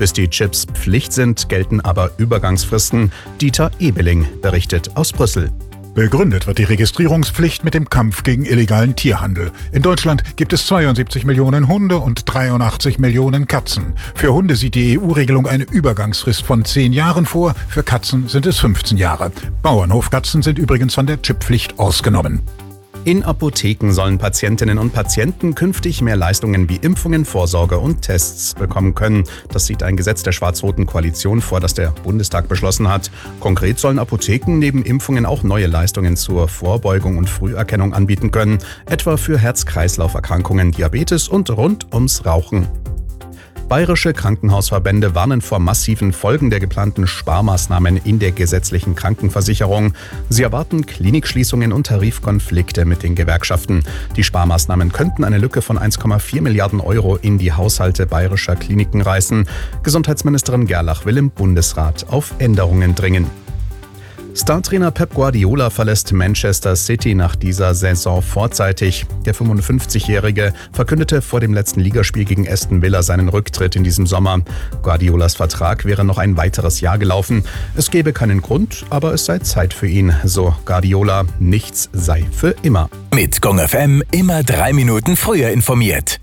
Bis die Chips Pflicht sind, gelten aber Übergangsfristen. Dieter Ebeling berichtet aus Brüssel. Begründet wird die Registrierungspflicht mit dem Kampf gegen illegalen Tierhandel. In Deutschland gibt es 72 Millionen Hunde und 83 Millionen Katzen. Für Hunde sieht die EU-Regelung eine Übergangsfrist von 10 Jahren vor, für Katzen sind es 15 Jahre. Bauernhofkatzen sind übrigens von der Chipppflicht ausgenommen. In Apotheken sollen Patientinnen und Patienten künftig mehr Leistungen wie Impfungen, Vorsorge und Tests bekommen können. Das sieht ein Gesetz der schwarz-roten Koalition vor, das der Bundestag beschlossen hat. Konkret sollen Apotheken neben Impfungen auch neue Leistungen zur Vorbeugung und Früherkennung anbieten können, etwa für Herz-Kreislauf-Erkrankungen, Diabetes und rund ums Rauchen. Bayerische Krankenhausverbände warnen vor massiven Folgen der geplanten Sparmaßnahmen in der gesetzlichen Krankenversicherung. Sie erwarten Klinikschließungen und Tarifkonflikte mit den Gewerkschaften. Die Sparmaßnahmen könnten eine Lücke von 1,4 Milliarden Euro in die Haushalte bayerischer Kliniken reißen. Gesundheitsministerin Gerlach will im Bundesrat auf Änderungen dringen. Startrainer Pep Guardiola verlässt Manchester City nach dieser Saison vorzeitig. Der 55-Jährige verkündete vor dem letzten Ligaspiel gegen Aston Villa seinen Rücktritt in diesem Sommer. Guardiolas Vertrag wäre noch ein weiteres Jahr gelaufen. Es gäbe keinen Grund, aber es sei Zeit für ihn, so Guardiola. Nichts sei für immer. Mit Gong FM immer 3 Minuten früher informiert.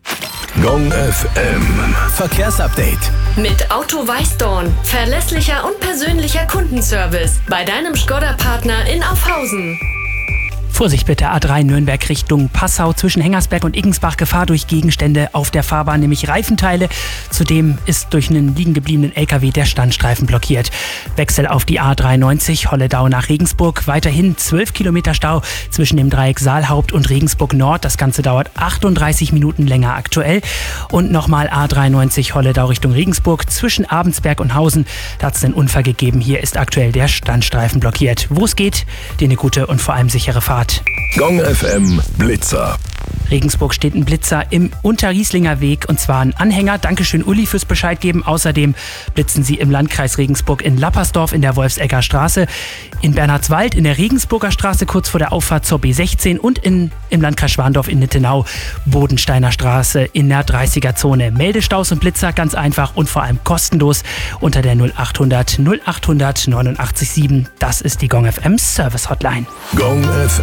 Gong FM Verkehrsupdate. Mit Auto Weißdorn. Verlässlicher und persönlicher Kundenservice bei deinem Škoda-Partner in Aufhausen. Vorsicht bitte, A3 Nürnberg Richtung Passau zwischen Hengersberg und Iggensbach. Gefahr durch Gegenstände auf der Fahrbahn, nämlich Reifenteile. Zudem ist durch einen liegen gebliebenen LKW der Standstreifen blockiert. Wechsel auf die A93 Holledau nach Regensburg. Weiterhin 12 Kilometer Stau zwischen dem Dreieck Saalhaupt und Regensburg Nord. Das Ganze dauert 38 Minuten länger aktuell. Und nochmal A93 Holledau Richtung Regensburg zwischen Abensberg und Hausen. Da hat es einen Unfall gegeben. Hier ist aktuell der Standstreifen blockiert. Wo es geht, dir eine gute und vor allem sichere Fahrt. Gong FM Blitzer. Regensburg steht ein Blitzer im Unterrieslinger Weg und zwar ein Anhänger. Dankeschön Uli fürs Bescheid geben. Außerdem blitzen sie im Landkreis Regensburg in Lappersdorf in der Wolfsegger Straße, in Bernhardswald in der Regensburger Straße kurz vor der Auffahrt zur B16 und im Landkreis Schwandorf in Nittenau, Bodensteiner Straße in der 30er-Zone. Meldestaus und Blitzer ganz einfach und vor allem kostenlos unter der 0800 0800 89 7. Das ist die Gong FM Service Hotline. Gong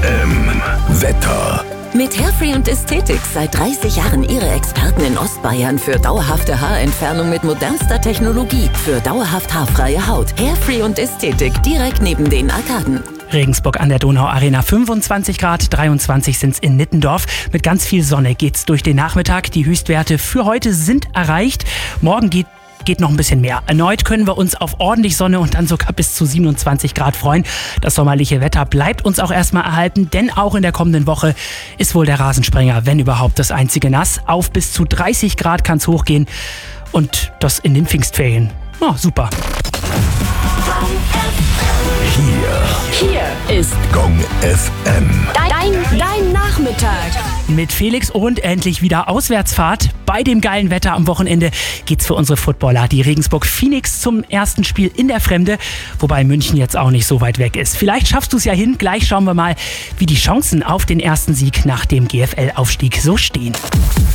FM Wetter. Mit Hairfree und Ästhetik seit 30 Jahren Ihre Experten in Ostbayern für dauerhafte Haarentfernung mit modernster Technologie. Für dauerhaft haarfreie Haut. Hairfree und Ästhetik direkt neben den Arkaden. Regensburg an der Donau Arena 25 Grad, 23 sind's in Nittendorf. Mit ganz viel Sonne geht's durch den Nachmittag. Die Höchstwerte für heute sind erreicht. Morgen geht noch ein bisschen mehr. Erneut können wir uns auf ordentlich Sonne und dann sogar bis zu 27 Grad freuen. Das sommerliche Wetter bleibt uns auch erstmal erhalten, denn auch in der kommenden Woche ist wohl der Rasensprenger, wenn überhaupt, das einzige Nass. Auf bis zu 30 Grad kann es hochgehen und das in den Pfingstferien. Oh, super. Hier ist Gong FM. dein Nachmittag. Mit Felix und endlich wieder Auswärtsfahrt. Bei dem geilen Wetter am Wochenende geht's für unsere Footballer, die Regensburg Phoenix, zum ersten Spiel in der Fremde, wobei München jetzt auch nicht so weit weg ist. Vielleicht schaffst du es ja hin. Gleich schauen wir mal, wie die Chancen auf den ersten Sieg nach dem GFL-Aufstieg so stehen.